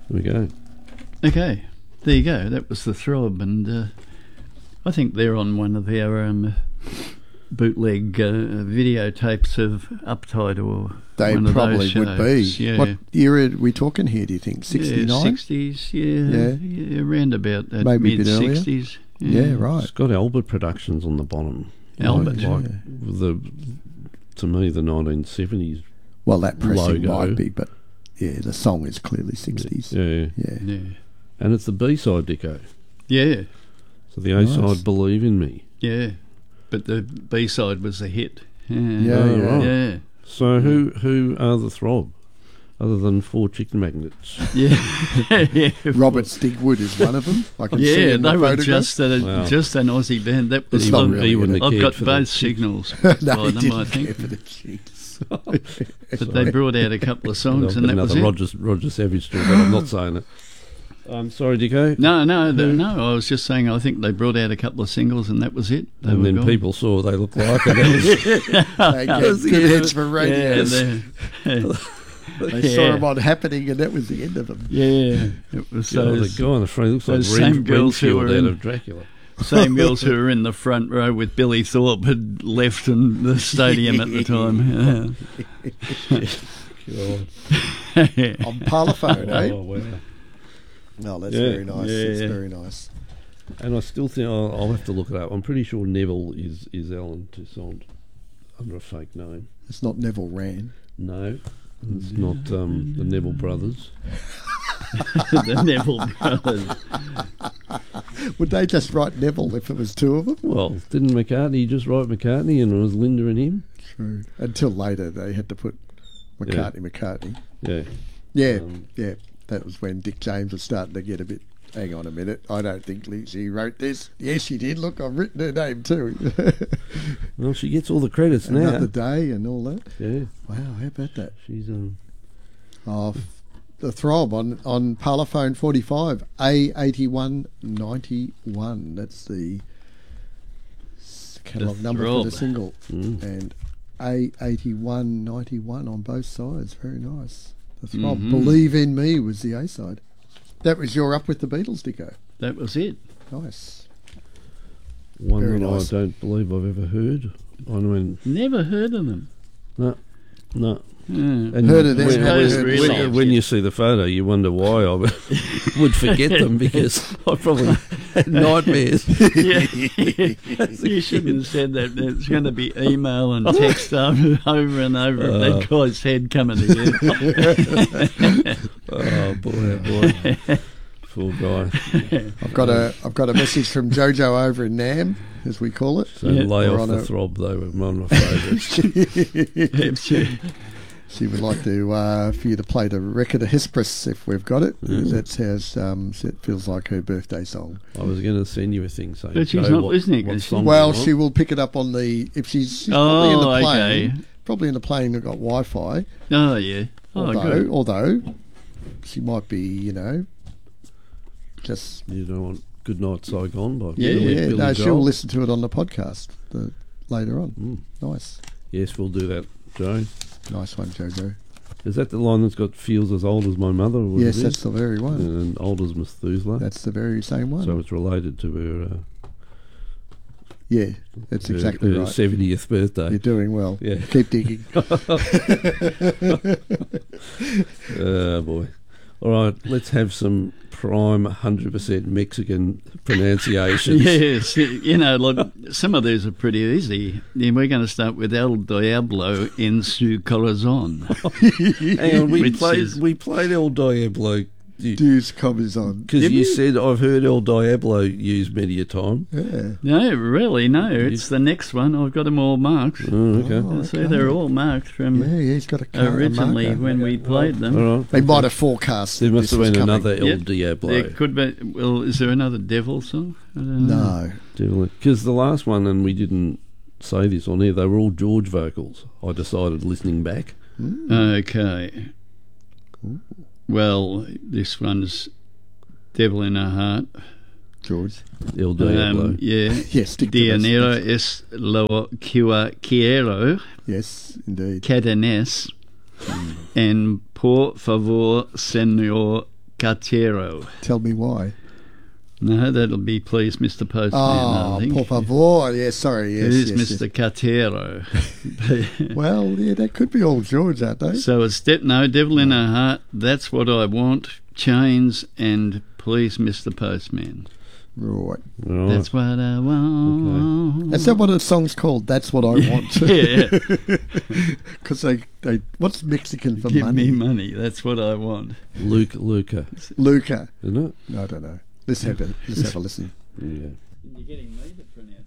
There we go. Okay, there you go. That was the Throb, and I think they're on one of their bootleg videotapes of Uptide or They one of probably those shows. would be. Yeah. What year are we talking here, do you think? 69? Yeah, 60s, yeah, around about that Maybe a bit earlier. mid-60s. Yeah, right. It's got Albert Productions on the bottom. Albert. Like to me, the 1970s. Well, that pressing Logo. might be, but yeah, the song is clearly 60s. Yeah. Yeah. Yeah. And it's the B-side, Dicko. Yeah, So the A-side, Nice. Believe in Me. yeah. But the B-side was a hit. Yeah, Oh, yeah. right. Yeah. So who are the Throb, other than 4 chicken magnets? Yeah. yeah. Robert Stigwood is one of them. I can see Yeah, in the they were photograph. just Wow. just an Aussie band. That was It's not I've- really, He wouldn't have I've cared got for both the signals No, by he them, I didn't think. care for the chicks. But they brought out a couple of I've songs, got and that was another it. Roger Savage story, but I'm not saying it. Sorry, Dicko. No. I was just saying. I think they brought out a couple of singles, and that was it. They And were then gone. people saw what they looked like, and that was, They get good heads for radio. They saw Yeah. them on Happening, and that was the end of them. Yeah, it was the those guy on the front looks like those same girls who Renfield were out in- of Dracula. same girls who were in the front row with Billy Thorpe had left in the stadium at the time. God. Yeah. On Parlophone, eh? Oh, wow. No, that's Yeah. very nice. Yeah. That's very nice. And I still think I'll have to look it up. I'm pretty sure Neville is Alan Toussaint under a fake name. It's not Neville Rand. No, it's not the Neville brothers. The Neville brothers. Would they just write Neville if it was two of them? Well, didn't McCartney just write McCartney and it was Linda and him? True. Until later, they had to put McCartney. Yeah. Yeah, yeah. That was when Dick James was starting to get a bit. Hang on a minute. I don't think she wrote this. Yes, she did. Look, I've written her name too. Well, she gets all the credits now. Another Day and all that. Yeah, Wow, how about that? she's Oh, the Throb on Parlophone 45 A8191. That's the catalogue number for the Throb. single, Mm. and A8191 on both sides. Very nice. The Throb. Mhm. Believe in Me was the A side. That was your Up with the Beatles, Dicko. That was it. Nice. one Very that nice. I don't believe I've ever heard. I mean, Never heard of them. no. Yeah. And Heard of them, when, haven't when- heard really when- of when it. you see the photo, you wonder why I would forget them because I probably had nightmares. Yeah. You shouldn't have said that. There's going to be email and text over and over of that guy's head coming again. Oh boy, oh boy, poor guy. I've got a message from Jojo over in Nam, as we call it. So Yeah. lay We're off on the a- Throb. They were one of my favourites. She would like to for you to play the record of Hesperus if we've got it. That's how it feels like her birthday song. I was going to send you a thing saying. But she's Joe, not what- listening, what is she? song Well, do you she want? will pick it up on the if she's probably in the Oh, plane. okay. Probably in the plane that got Wi-Fi. Oh, yeah. Oh, good. Although she might be, just You don't want Good Night Saigon by Yeah, yeah. Billy No, Joel? she'll listen to it on the podcast later on. Mm. Nice, Yes, we'll do that, Joe. nice one, Jojo. Is that the line that's got feels as old as my mother? Or what Yes, it that's is? the very one. And old as Methuselah. That's the very same one. So it's related to her, Yeah, that's her, exactly her right. 70th birthday. You're doing well. Yeah. Keep digging. Oh boy. All right, let's have some prime 100% Mexican pronunciations. Yes, like some of these are pretty easy. Yeah, we're going to start with El Diablo en su corazón. Hang on, Which is- we played El Diablo Deuce covers on. because Did you we? said I've heard El Diablo used many a time. Yeah. No, really, no. It's the next one. I've got them all marked. Oh, okay. Oh, So okay. they're all marked from Yeah, he's got a originally marker. when we played them. All right. They might have forecast. There must this have was been coming. another El Yep. Diablo. There could be. Well, is there another devil song? I don't know. No. Because the last one, and we didn't say this on here, they were all George vocals. I decided listening back. Okay. Well, this one's Devil in Her Heart. George. El Diablo. Yeah. Yes, stick to this. Dinero es lo que quiero, Yes, indeed. cadenes, and por favor, señor Cartero. Tell me why. No, that'll be Please Mr. Postman, I Oh, think. por favor. Yeah, sorry. Yes, Who's yes, Mr. Cartero? yes. Well, yeah, that could be all George, aren't they? So it's Devil in Her Heart, That's What I Want, Chains, and Please Mr. Postman. Right. Right. That's what I want. Is that what the song's called? That's what I want. Yeah. Because they what's Mexican for Give money? me money, that's what I want. Luca, Luca. isn't it? I don't know. Let's have a listen. Yeah. You're getting me to pronounce